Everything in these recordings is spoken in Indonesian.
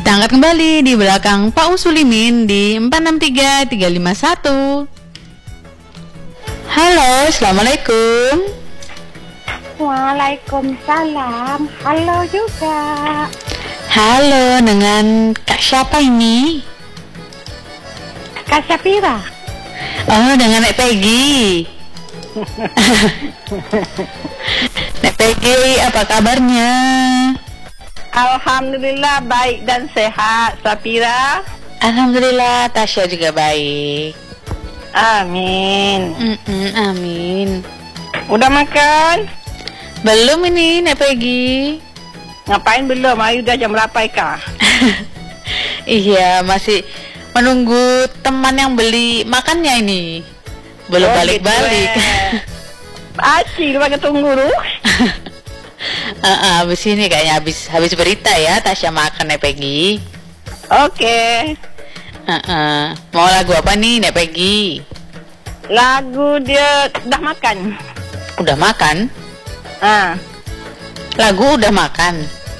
Kita angkat kembali di belakang Pak Usulimin di 463351. Halo, Assalamualaikum. Waalaikumsalam. Halo juga. Halo, dengan Kak siapa ini? Kak Syafira. Oh, dengan Nek Peggy. Nek Peggy, apa kabarnya? Alhamdulillah baik dan sehat, Syafira. Alhamdulillah, Tasya juga baik. Amin. Amin. Udah makan? Belum ini, Nek Peggy. Ngapain belum? Ayo udah jam berapa kah? Iya, masih menunggu teman yang beli makannya ini. Belum balik-balik. Acil pakai tunggu lu. Habis ini kayaknya habis berita ya Tasya makan Nek Peggy. Oke. Mau lagu apa nih Nek Peggy? Lagu dia udah makan. Udah makan? Lagu udah makan.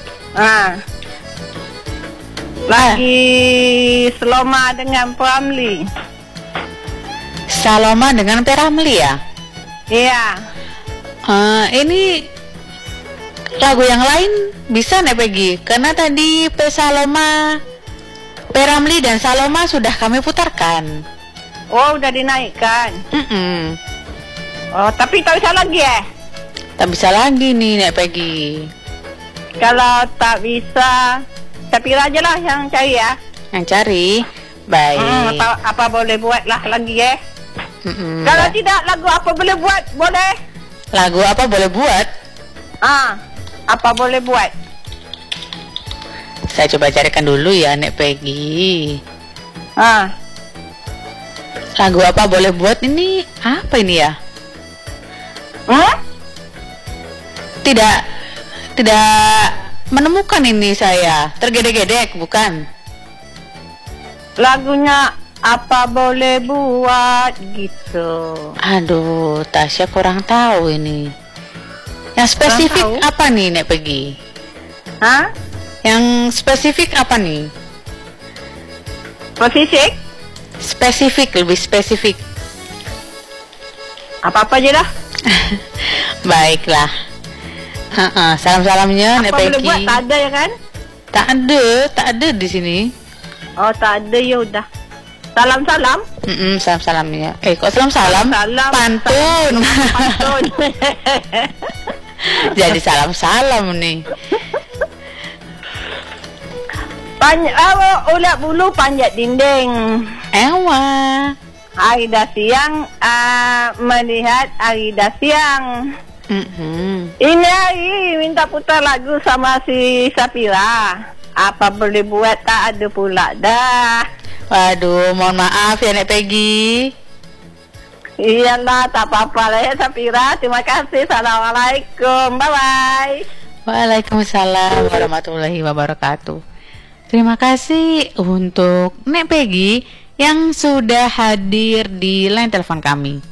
Lagi Seloma dengan Pramli. Saloma dengan Peramli ya? Iya. Ini lagu yang lain bisa Nek Peggy? Karena tadi Saloma, Peramli dan Saloma sudah kami putarkan. Oh, udah dinaikkan. Oh, tapi tak bisa lagi ya? Tak bisa lagi nih Nek Peggy. Kalau tak bisa, Syafira aja lah yang cari ya. Yang cari? Baik. Apa boleh buat lah lagi ya? Kalau tidak, lagu apa boleh buat? Boleh? Lagu apa boleh buat? Apa boleh buat? Saya coba carikan dulu ya Nek Peggy. Lagu apa boleh buat ini? Apa ini ya? Tidak menemukan ini saya. Tergedek-gedek bukan? Lagunya apa boleh buat gitu. Aduh, Tasya kurang tahu ini. Yang spesifik apa nih Nek Peggy? Yang spesifik apa nih? Spesifik, lebih spesifik. Apa-apa aja dah. Baiklah. Salam-salamnya Nek Peggy. Apa boleh buat? Tak ada ya kan? Tak ada di sini. Oh, tak ada ya udah. Salam-salam. Salam-salamnya. Kok salam-salam? Pantun. Pantun. Jadi salam-salam nih. Ulat bulu panjat dinding. Ewa. Hari dah siang, melihat hari dah siang. Ini hari minta putar lagu sama si Syafira. Apa boleh buat? Tak ada pula dah. Waduh, mohon maaf ya Nek Peggy. Iyalah, tak apa-apa lah ya Syafira. Terima kasih. Assalamualaikum. Bye-bye. Waalaikumsalam warahmatullahi wabarakatuh. Terima kasih untuk Nek Peggy yang sudah hadir di line telepon kami.